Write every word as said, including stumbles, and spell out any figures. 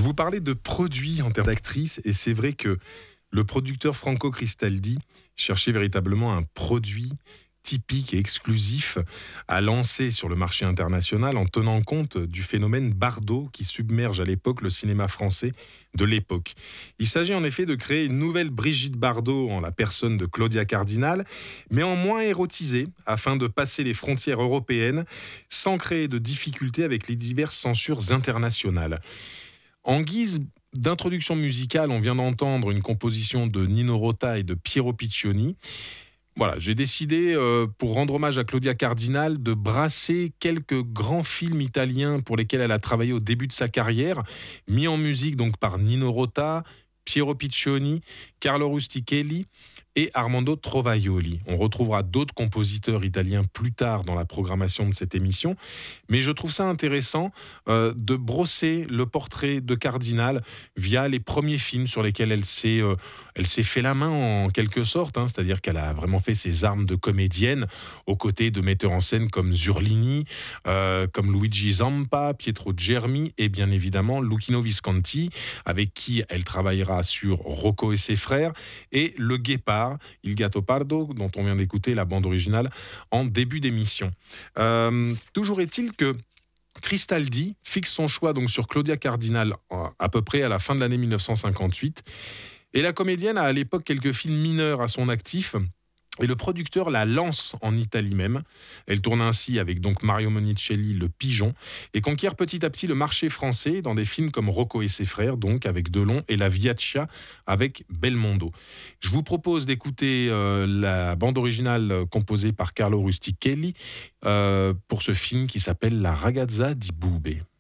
Je vous parlais de produits en termes d'actrices, et c'est vrai que le producteur Franco Cristaldi cherchait véritablement un produit typique et exclusif à lancer sur le marché international en tenant compte du phénomène Bardot qui submerge à l'époque le cinéma français de l'époque. Il s'agit en effet de créer une nouvelle Brigitte Bardot en la personne de Claudia Cardinal, mais en moins érotisée, afin de passer les frontières européennes sans créer de difficultés avec les diverses censures internationales. En guise d'introduction musicale, on vient d'entendre une composition de Nino Rota et de Piero Piccioni. Voilà, j'ai décidé, euh, pour rendre hommage à Claudia Cardinal, de brasser quelques grands films italiens pour lesquels elle a travaillé au début de sa carrière, mis en musique donc par Nino Rota, Piero Piccioni, Carlo Rustichelli et Armando Trovaioli. On retrouvera d'autres compositeurs italiens plus tard dans la programmation de cette émission, mais je trouve ça intéressant euh, de brosser le portrait de Cardinal via les premiers films sur lesquels elle s'est, euh, elle s'est fait la main en quelque sorte, hein, c'est-à-dire qu'elle a vraiment fait ses armes de comédienne aux côtés de metteurs en scène comme Zurlini, euh, comme Luigi Zampa, Pietro Germi et bien évidemment Luchino Visconti, avec qui elle travaillera sur Rocco et ses frères, et Le Guépard, Il Gattopardo, dont on vient d'écouter la bande originale en début d'émission. Euh, toujours est-il que Cristaldi fixe son choix donc sur Claudia Cardinal à peu près à la fin de l'année dix-neuf cent cinquante-huit, et la comédienne a à l'époque quelques films mineurs à son actif. Et le producteur la lance en Italie même. Elle tourne ainsi avec donc Mario Monicelli, Le Pigeon, et conquiert petit à petit le marché français dans des films comme Rocco et ses frères, donc avec Delon, et La Viaccia avec Belmondo. Je vous propose d'écouter euh, la bande originale composée par Carlo Rustichelli euh, pour ce film qui s'appelle La Ragazza di Bube.